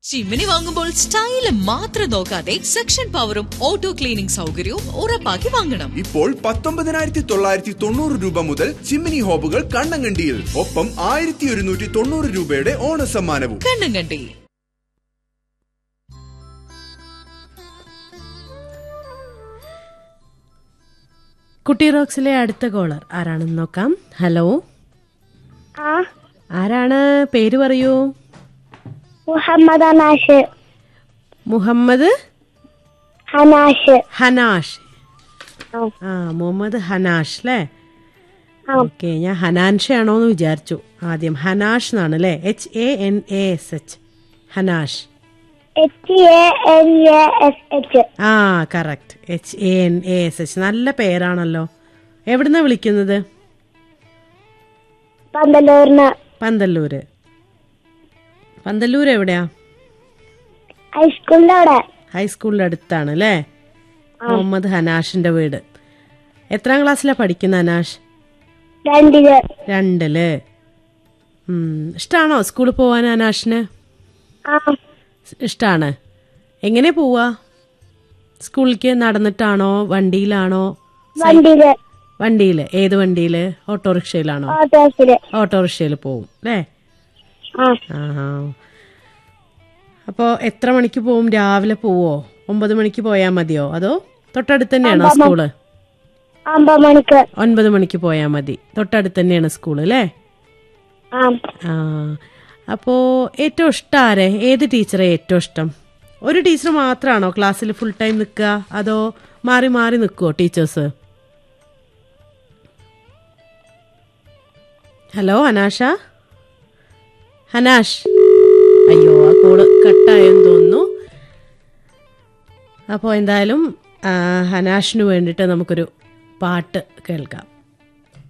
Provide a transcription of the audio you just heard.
ചിമ്മിനി വാങ്ങുമ്പോൾ സ്റ്റൈല് മാത്രം നോക്കാതെ സെക്ഷൻ പവറും ഓട്ടോ ക്ലീനിംഗ് സൗകര്യവും ഉറപ്പാക്കി വാങ്ങണം. ഇപ്പോൾ 19,990 രൂപ മുതൽ ചിമ്മിനി ഹോബുകൾ കണ്ണങ്കണ്ടിയിൽ. ഒപ്പം 1,190 രൂപയുടെ ഓണസമ്മാനവും. കണ്ണങ്കണ്ടി. കുട്ടി റോക്സിലെ അടുത്ത കോളർ ആരാണെന്ന് നോക്കാം. ഹലോ, ആരാണ്? പേര് പറയൂ. മുഹമ്മദ് ഹനാഷ്. മുഹമ്മദ് ഹനാഷ്. ഹനാഷ്. മുഹമ്മദ് ഹനാഷ് അല്ലേ? ഓക്കെ, ഞാൻ ഹനാൻഷയാണോന്ന് വിചാരിച്ചു ആദ്യം. ഹനാഷ് എന്നാണ് അല്ലേ? HANASH. Hanash. HANASH. Correct. HANASH. നല്ല പേരാണല്ലോ. എവിടുന്നാ വിളിക്കുന്നത്? പന്തല്ലൂര്. പന്തല്ലൂർ എവിടെയാ? ഹൈസ്കൂളിന്റെ അടുത്താണ് അല്ലേ? മുഹമ്മദ് ഹനാഷിന്റെ വീട്. എത്രാം ക്ലാസ്സിലാ പഠിക്കുന്ന ഹനാഷ്? 2. ഇഷ്ടാണോ സ്കൂളിൽ പോവാൻ ഹനാഷിന്? ഇഷ്ടാണ്. എങ്ങനെ പോവാ സ്കൂളിലേക്ക്? നടന്നിട്ടാണോ വണ്ടിയിലാണോ? വണ്ടിയില്. ഏത് വണ്ടിയില്? ഓട്ടോറിക്ഷയിലാണോ? ഓട്ടോറിക്ഷയിൽ പോവും അല്ലേ? അപ്പോ എത്ര മണിക്ക് പോവും? രാവിലെ പോവോ? 9 മണിക്ക് പോയാ മതിയോ? അതോ തൊട്ടടുത്ത് തന്നെയാണോ സ്കൂള്? 9 മണിക്ക് പോയാ മതി. തൊട്ടടുത്ത് തന്നെയാണ് സ്കൂള് അല്ലേ? അപ്പോ ഏറ്റവും ഇഷ്ടം ആരെ? ഏത് ടീച്ചറെ ഏറ്റവും ഇഷ്ടം? ഒരു ടീച്ചർ മാത്രമാണോ ക്ലാസ്സിൽ ഫുൾ ടൈം നിൽക്കുക? അതോ മാറി മാറി നിൽക്കുവോ ടീച്ചേഴ്സ്? ഹലോ ഹനാഷ. ഹനാഷ്, അയ്യോ ആ കോള് കട്ടായെന്ന് തോന്നുന്നു. അപ്പോൾ എന്തായാലും ഹനാഷിന് വേണ്ടിയിട്ട് നമുക്കൊരു പാട്ട് കേൾക്കാം.